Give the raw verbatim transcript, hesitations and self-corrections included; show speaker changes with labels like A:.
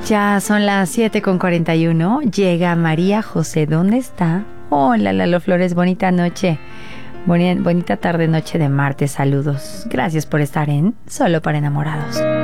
A: Ya son las siete con cuarenta y uno. Llega María José. ¿Dónde está? Hola, Lalo Flores. Bonita noche. Boni- bonita tarde, noche de martes. Saludos. Gracias por estar en Solo para Enamorados.